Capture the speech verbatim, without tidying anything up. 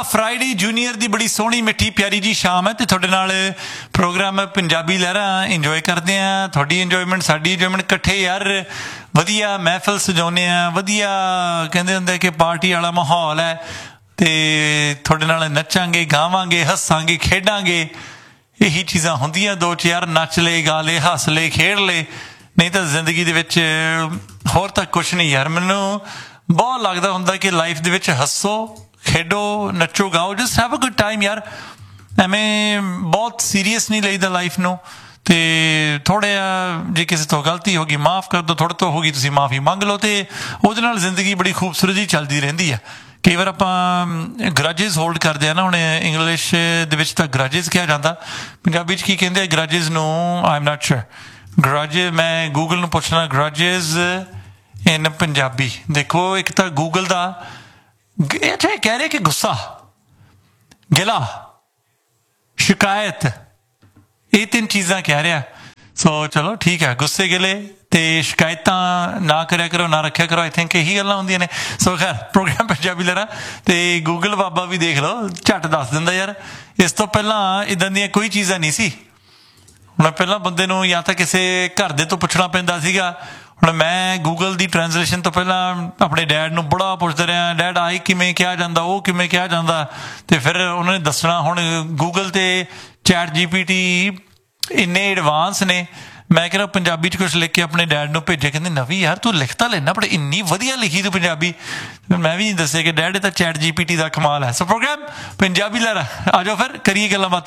Friday junior ਦੀ ਬੜੀ ਸੋਹਣੀ ਮਿੱਠੀ ਪਿਆਰੀ ਜੀ ਸ਼ਾਮ ਹੈ ਤੇ ਤੁਹਾਡੇ ਨਾਲ ਪ੍ਰੋਗਰਾਮ ਪੰਜਾਬੀ ਲਹਿਰਾਂ ਇੰਜੋਏ ਕਰਦੇ ਹਾਂ। ਤੁਹਾਡੀ ਇੰਜੋਇਮੈਂਟ ਸਾਡੀ ਇੰਜੋਇਮੈਂਟ ਇਕੱਠੇ ਯਾਰ ਵਧੀਆ ਮਹਿਫਲ ਸਜਾਉਂਦੇ ਹਾਂ। ਵਧੀਆ ਕਹਿੰਦੇ ਹੁੰਦੇ ਕਿ ਪਾਰਟੀ ਵਾਲਾ ਮਾਹੌਲ ਹੈ ਤੇ ਤੁਹਾਡੇ ਨਾਲ ਨੱਚਾਂਗੇ ਗਾਵਾਂਗੇ ਹੱਸਾਂਗੇ ਖੇਡਾਂਗੇ। ਇਹੀ ਚੀਜ਼ਾਂ ਹੁੰਦੀਆਂ ਦੋ ਚ ਯਾਰ, ਨੱਚ ਲਏ ਗਾ ਲਏ ਹੱਸ ਲਏ ਖੇਡ ਲਏ, ਨਹੀਂ ਤਾਂ ਜ਼ਿੰਦਗੀ ਦੇ ਵਿੱਚ ਹੋਰ ਤਾਂ ਕੁਛ ਨਹੀਂ ਯਾਰ। ਮੈਨੂੰ ਬਹੁਤ ਲੱਗਦਾ ਹੁੰਦਾ ਕਿ ਲਾਈਫ ਦੇ ਵਿੱਚ ਹੱਸੋ ਖੇਡੋ ਨੱਚੋ ਗਾਓ, just have a good time ਯਾਰ। ਐਵੇਂ ਬਹੁਤ ਸੀਰੀਅਸ ਨਹੀਂ ਲਈਦਾ ਲਾਈਫ ਨੂੰ। ਅਤੇ ਥੋੜ੍ਹਾ ਜਿਹਾ ਜੇ ਕਿਸੇ ਤੋਂ ਗਲਤੀ ਹੋ ਗਈ ਮਾਫ਼ ਕਰ ਦਿਓ, ਥੋੜ੍ਹੇ ਤੋਂ ਹੋ ਗਈ ਤੁਸੀਂ ਮਾਫ਼ੀ ਮੰਗ ਲਓ ਅਤੇ ਉਹਦੇ ਨਾਲ ਜ਼ਿੰਦਗੀ ਬੜੀ ਖੂਬਸੂਰਤ ਜਿਹੀ ਚੱਲਦੀ ਰਹਿੰਦੀ ਆ। ਕਈ ਵਾਰ ਆਪਾਂ ਗਰਜਿਸ ਹੋਲਡ ਕਰਦੇ ਹਾਂ ਨਾ, ਹੁਣ ਇੰਗਲਿਸ਼ ਦੇ ਵਿੱਚ ਤਾਂ ਗਰਜਿਸ ਕਿਹਾ ਜਾਂਦਾ, ਪੰਜਾਬੀ 'ਚ ਕੀ ਕਹਿੰਦੇ ਆ ਗਰਜਿਸ ਨੂੰ? ਆਈ ਐਮ ਨਾਟ ਸ਼ੋਰ। ਗਰਜਿਸ ਮੈਂ ਗੂਗਲ ਨੂੰ ਪੁੱਛਣਾ ਗਰਜਿਸ ਇਨ ਪੰਜਾਬੀ। ਦੇਖੋ ਇੱਕ ਤਾਂ ਗੂਗਲ ਦਾ ਅੱਛਾ ਇਹ ਕਹਿ ਰਹੇ ਕਿ ਗੁੱਸਾ, ਗਿਲਾ, ਸ਼ਿਕਾਇਤ, ਇਹ ਤਿੰਨ ਚੀਜ਼ਾਂ ਕਹਿ ਰਿਹਾ। ਸੋ ਚਲੋ ਠੀਕ ਹੈ, ਗੁੱਸੇ ਗਿਲੇ ਅਤੇ ਸ਼ਿਕਾਇਤਾਂ ਨਾ ਕਰਿਆ ਕਰੋ, ਨਾ ਰੱਖਿਆ ਕਰੋ। ਆਈ ਥਿੰਕ ਇਹੀ ਗੱਲਾਂ ਹੁੰਦੀਆਂ ਨੇ। ਸੋ ਖੈਰ ਪ੍ਰੋਗਰਾਮ ਪੰਜਾਬੀ ਲਹਿਰਾਂ ਅਤੇ ਗੂਗਲ ਬਾਬਾ ਵੀ ਦੇਖ ਲਓ, ਝੱਟ ਦੱਸ ਦਿੰਦਾ ਯਾਰ। ਇਸ ਤੋਂ ਪਹਿਲਾਂ ਇੱਦਾਂ ਦੀਆਂ ਕੋਈ ਚੀਜ਼ਾਂ ਨਹੀਂ ਸੀ। ਹੁਣ ਪਹਿਲਾਂ ਬੰਦੇ ਨੂੰ ਜਾਂ ਤਾਂ ਕਿਸੇ ਘਰ ਦੇ ਤੋਂ ਪੁੱਛਣਾ ਪੈਂਦਾ ਸੀਗਾ। ਹੁਣ ਮੈਂ ਗੂਗਲ ਦੀ ਟਰਾਂਸਲੇਸ਼ਨ ਤੋਂ ਪਹਿਲਾਂ ਆਪਣੇ ਡੈਡ ਨੂੰ ਬੜਾ ਪੁੱਛਦਾ ਰਿਹਾ, ਡੈਡ ਆਈ ਕਿਵੇਂ ਕਿਹਾ ਜਾਂਦਾ, ਉਹ ਕਿਵੇਂ ਕਿਹਾ ਜਾਂਦਾ, ਅਤੇ ਫਿਰ ਉਹਨਾਂ ਨੇ ਦੱਸਣਾ। ਹੁਣ ਗੂਗਲ 'ਤੇ ਚੈਟ ਜੀ ਪੀ ਟੀ ਇੰਨੇ ਐਡਵਾਂਸ ਨੇ। ਮੈਂ ਕਹਿੰਦਾ ਪੰਜਾਬੀ 'ਚ ਕੁਛ ਲਿਖ ਕੇ ਆਪਣੇ ਡੈਡ ਨੂੰ ਭੇਜਿਆ, ਕਹਿੰਦੇ ਨਵੀਂ ਯਾਰ ਤੂੰ ਲਿਖ ਤਾਂ ਲੈਣਾ, ਪਰ ਇੰਨੀ ਵਧੀਆ ਲਿਖੀ ਤੂੰ ਪੰਜਾਬੀ। ਮੈਂ ਵੀ ਦੱਸਿਆ ਕਿ ਡੈਡ ਇਹ ਤਾਂ ਚੈਟ ਜੀ ਪੀ ਟੀ ਦਾ ਕਮਾਲ ਹੈ। ਸੋ ਪ੍ਰੋਗਰਾਮ ਪੰਜਾਬੀ ਲਹਿਰਾਂ ਆ ਜਾਓ, ਫਿਰ ਕਰੀਏ ਗੱਲਾਂ ਬਾਤਾਂ।